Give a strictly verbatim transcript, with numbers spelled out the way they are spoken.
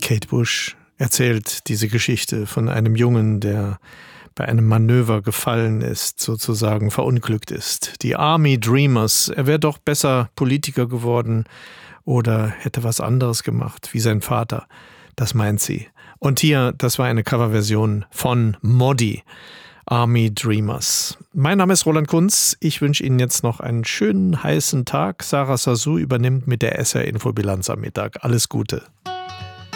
Kate Bush erzählt diese Geschichte von einem Jungen, der bei einem Manöver gefallen ist, sozusagen verunglückt ist. Die Army Dreamers, er wäre doch besser Politiker geworden oder hätte was anderes gemacht, wie sein Vater. Das meint sie. Und hier, das war eine Coverversion von Modi, Army Dreamers. Mein Name ist Roland Kunz. Ich wünsche Ihnen jetzt noch einen schönen, heißen Tag. Sarah Sassou übernimmt mit der S R Infobilanz am Mittag. Alles Gute.